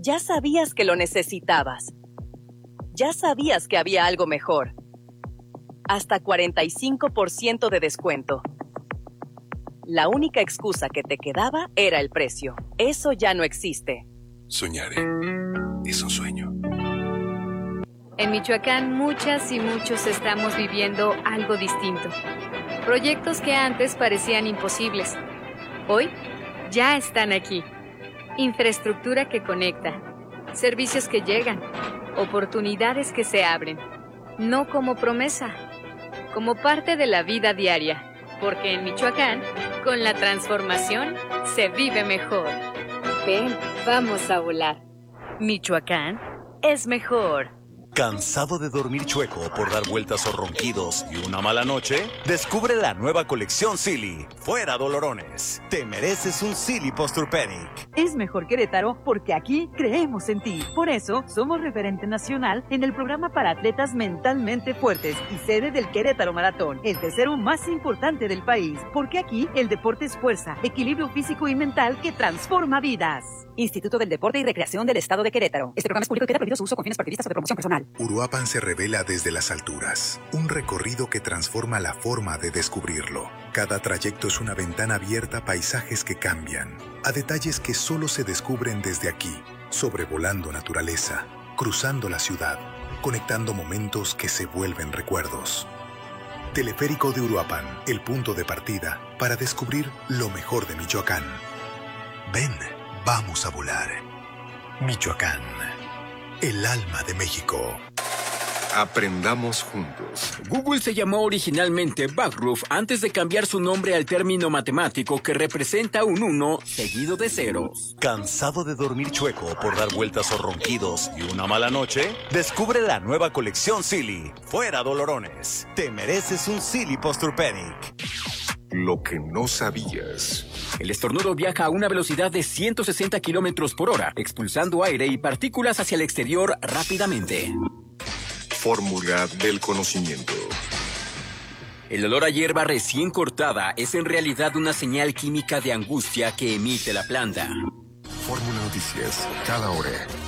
Ya sabías que lo necesitabas. Ya sabías que había algo mejor. Hasta 45% de descuento. La única excusa que te quedaba era el precio. Eso ya no existe. Soñaré. Es un sueño. En Michoacán, muchas y muchos estamos viviendo algo distinto. Proyectos que antes parecían imposibles. Hoy ya están aquí. Infraestructura que conecta. Servicios que llegan. Oportunidades que se abren. No como promesa, como parte de la vida diaria. Porque en Michoacán, con la transformación, se vive mejor. Ven, vamos a volar. Michoacán es mejor. ¿Cansado de dormir chueco por dar vueltas o ronquidos y una mala noche? Descubre la nueva colección Silly. Fuera dolorones. Te mereces un Silly Posturepedic. Es mejor Querétaro porque aquí creemos en ti. Por eso somos referente nacional en el programa para atletas mentalmente fuertes y sede del Querétaro Maratón, el tercero más importante del país. Porque aquí el deporte es fuerza, equilibrio físico y mental que transforma vidas. Instituto del Deporte y Recreación del Estado de Querétaro. Este programa es público y queda prohibido su uso con fines partidistas o de promoción personal. Uruapan se revela desde las alturas. Un recorrido que transforma la forma de descubrirlo. Cada trayecto es una ventana abierta a paisajes que cambian, a detalles que solo se descubren desde aquí, sobrevolando naturaleza, cruzando la ciudad, conectando momentos que se vuelven recuerdos. Teleférico de Uruapan, el punto de partida para descubrir lo mejor de Michoacán. Ven, vamos a volar. Michoacán, el alma de México. Aprendamos juntos. Google se llamó originalmente Backroof antes de cambiar su nombre al término matemático que representa un 1 seguido de ceros. ¿Cansado de dormir chueco por dar vueltas o ronquidos y una mala noche? Descubre la nueva colección Silly. Fuera dolorones. Te mereces un Silly Posturepedic. Lo que no sabías. El estornudo viaja a una velocidad de 160 kilómetros por hora, expulsando aire y partículas hacia el exterior rápidamente. Fórmula del conocimiento. El olor a hierba recién cortada es en realidad una señal química de angustia que emite la planta. Fórmula Noticias, cada hora.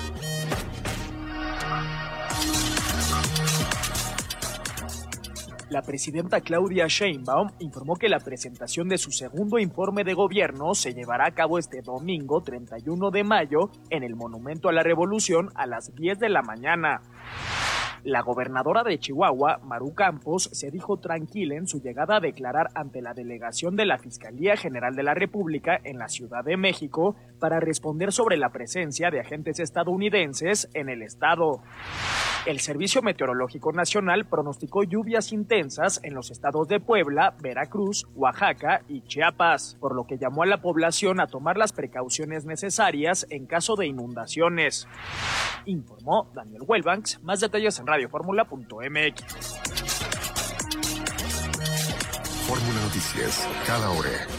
La presidenta Claudia Sheinbaum informó que la presentación de su segundo informe de gobierno se llevará a cabo este domingo 31 de mayo en el Monumento a la Revolución a las 10 de la mañana. La gobernadora de Chihuahua, Maru Campos, se dijo tranquila en su llegada a declarar ante la delegación de la Fiscalía General de la República en la Ciudad de México para responder sobre la presencia de agentes estadounidenses en el estado. El Servicio Meteorológico Nacional pronosticó lluvias intensas en los estados de Puebla, Veracruz, Oaxaca y Chiapas, por lo que llamó a la población a tomar las precauciones necesarias en caso de inundaciones. Informó Daniel Wellbanks. Más detalles en radioformula.mx. Fórmula Noticias, cada hora.